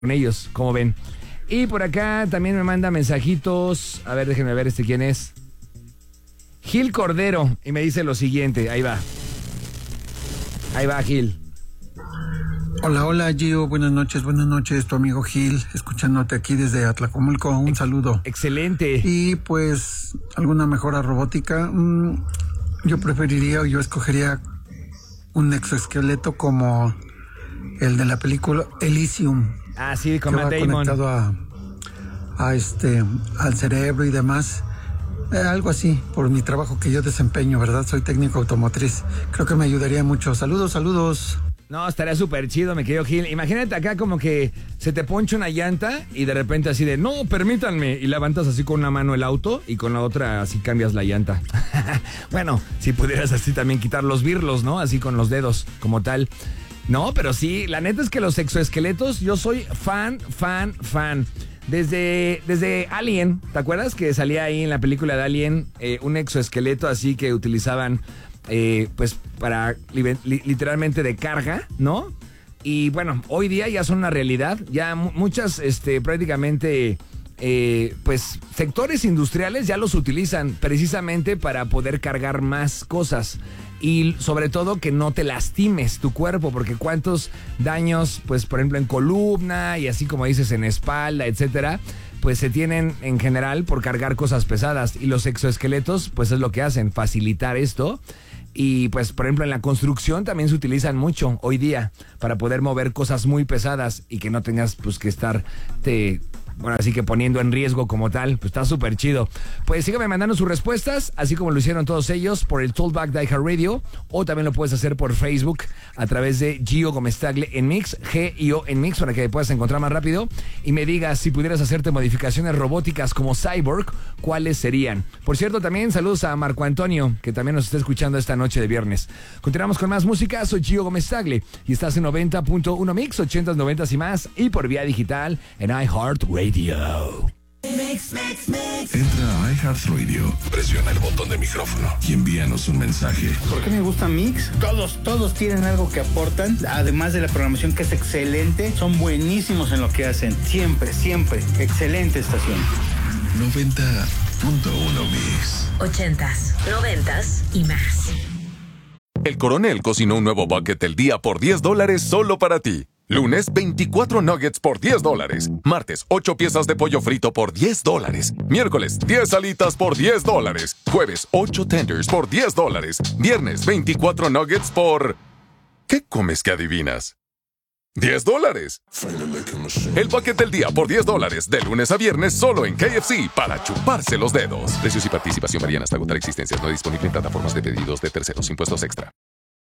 con ellos, como ven. Y por acá también me manda mensajitos. A ver, déjenme ver quién es. Gil Cordero. Y me dice lo siguiente. Ahí va, Gil. Hola, Gio. Buenas noches. Tu amigo Gil, escuchándote aquí desde Atlacomulco. Un saludo. Excelente. Y pues, ¿alguna mejora robótica? Yo escogería un exoesqueleto como el de la película Elysium. Ah, sí, con Matt Damon. Conectado al cerebro y demás. Algo así, por mi trabajo que yo desempeño, ¿verdad? Soy técnico automotriz. Creo que me ayudaría mucho. Saludos. No, estaría súper chido, me querido Gil. Imagínate acá como que se te poncha una llanta y de repente así de, no, permítanme. Y levantas así con una mano el auto y con la otra así cambias la llanta. Bueno, si pudieras así también quitar los birlos, ¿no? Así con los dedos, como tal. No, pero sí, la neta es que los exoesqueletos, yo soy fan. Desde Alien, ¿te acuerdas que salía ahí en la película de Alien un exoesqueleto así que utilizaban pues para literalmente de carga, ¿no? Y bueno, hoy día ya son una realidad, ya muchas prácticamente pues sectores industriales ya los utilizan precisamente para poder cargar más cosas. Y sobre todo que no te lastimes tu cuerpo, porque cuántos daños, pues por ejemplo en columna y así como dices en espalda, etcétera, pues se tienen en general por cargar cosas pesadas. Y los exoesqueletos pues es lo que hacen, facilitar esto. Y pues por ejemplo en la construcción también se utilizan mucho hoy día para poder mover cosas muy pesadas y que no tengas pues que bueno, así que poniendo en riesgo como tal, pues está súper chido. Pues síganme mandando sus respuestas, así como lo hicieron todos ellos por el Talkback de iHeartRadio, o también lo puedes hacer por Facebook a través de Gio Gómez Tagle en Mix, G-I-O en Mix, para que puedas encontrar más rápido y me digas si pudieras hacerte modificaciones robóticas como Cyborg, ¿cuáles serían? Por cierto, también saludos a Marco Antonio, que también nos está escuchando esta noche de viernes. Continuamos con más música, soy Gio Gómez Tagle y estás en 90.1 Mix, 80s, 90s y más, y por vía digital en iHeartRadio. Mix. Entra a iHeartRadio, presiona el botón de micrófono y envíanos un mensaje. ¿Por qué me gusta Mix? Todos tienen algo que aportan, además de la programación que es excelente, son buenísimos en lo que hacen, siempre, excelente estación. 90.1 Mix. 80s, 90s y más. El Coronel cocinó un nuevo bucket del día por $10 solo para ti. Lunes, 24 nuggets por $10. Martes, 8 piezas de pollo frito por $10. Miércoles, 10 alitas por $10. Jueves, 8 tenders por $10. Viernes, 24 nuggets por... ¿Qué comes que adivinas? $10. El bucket del día por $10, de lunes a viernes solo en KFC, para chuparse los dedos. Precios y participación varían hasta agotar existencias. No disponible en plataformas de pedidos de terceros. Impuestos extra.